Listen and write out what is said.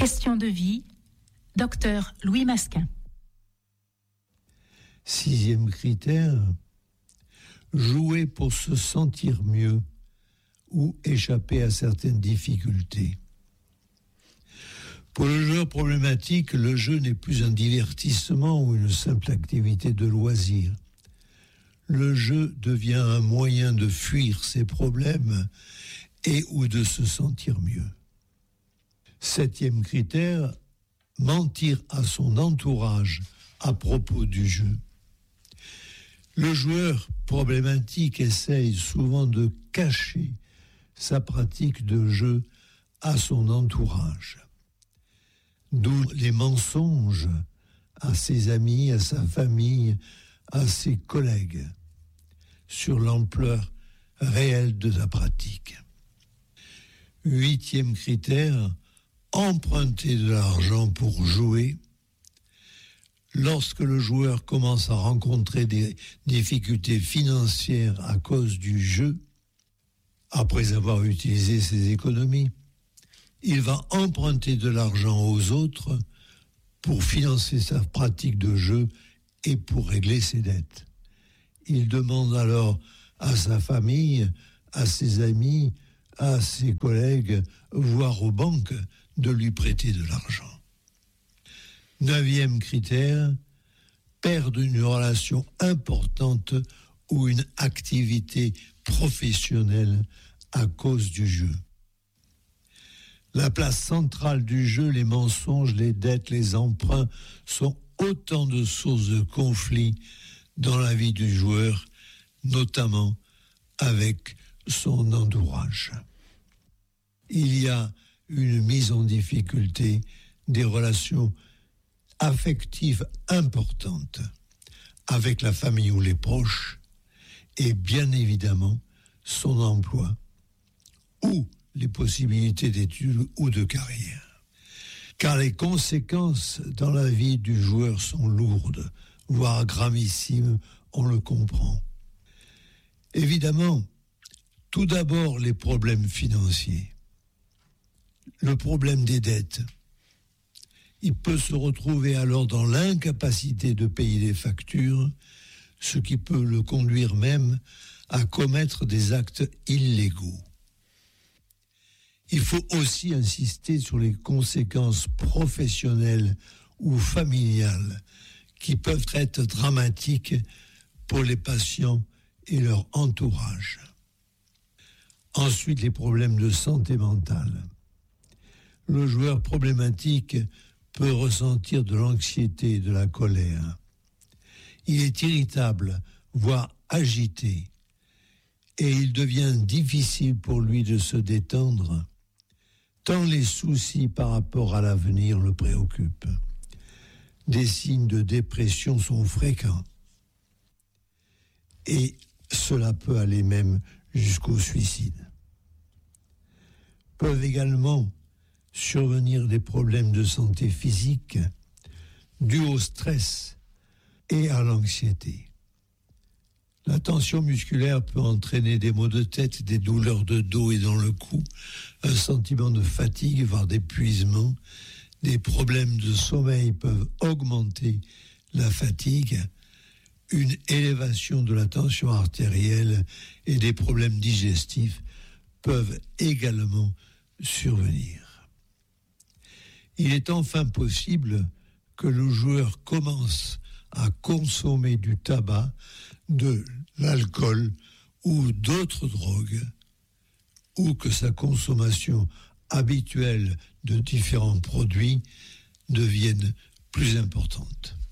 Question de vie, Dr Louis Masquin. 6e critère, jouer pour se sentir mieux ou échapper à certaines difficultés. Pour le joueur problématique, le jeu n'est plus un divertissement ou une simple activité de loisir. Le jeu devient un moyen de fuir ses problèmes et ou de se sentir mieux. 7e critère, mentir à son entourage à propos du jeu. Le joueur problématique essaye souvent de cacher sa pratique de jeu à son entourage. D'où les mensonges à ses amis, à sa famille, à ses collègues sur l'ampleur réelle de la pratique. 8e critère, emprunter de l'argent pour jouer. Lorsque le joueur commence à rencontrer des difficultés financières à cause du jeu, après avoir utilisé ses économies, il va emprunter de l'argent aux autres pour financer sa pratique de jeu et pour régler ses dettes. Il demande alors à sa famille, à ses amis, à ses collègues, voire aux banques, de lui prêter de l'argent. 9e critère, perdre une relation importante ou une activité professionnelle à cause du jeu. La place centrale du jeu, les mensonges, les dettes, les emprunts sont autant de sources de conflits dans la vie du joueur, notamment avec son entourage. Il y a une mise en difficulté des relations affectives importantes avec la famille ou les proches et bien évidemment son emploi ou les possibilités d'études ou de carrière. Car les conséquences dans la vie du joueur sont lourdes, voire gravissimes, on le comprend. Évidemment, tout d'abord les problèmes financiers. Le problème des dettes. Il peut se retrouver alors dans l'incapacité de payer les factures, ce qui peut le conduire même à commettre des actes illégaux. Il faut aussi insister sur les conséquences professionnelles ou familiales qui peuvent être dramatiques pour les patients et leur entourage. Ensuite, les problèmes de santé mentale. Le joueur problématique peut ressentir de l'anxiété et de la colère. Il est irritable, voire agité, et il devient difficile pour lui de se détendre, tant les soucis par rapport à l'avenir le préoccupent. Des signes de dépression sont fréquents, et cela peut aller même jusqu'au suicide. Peuvent également survenir des problèmes de santé physique dus au stress et à l'anxiété. La tension musculaire peut entraîner des maux de tête, des douleurs de dos et dans le cou, un sentiment de fatigue, voire d'épuisement. Des problèmes de sommeil peuvent augmenter la fatigue, une élévation de la tension artérielle et des problèmes digestifs peuvent également survenir. Il est enfin possible que le joueur commence à consommer du tabac, de l'alcool ou d'autres drogues, ou que sa consommation habituelle de différents produits devienne plus importante.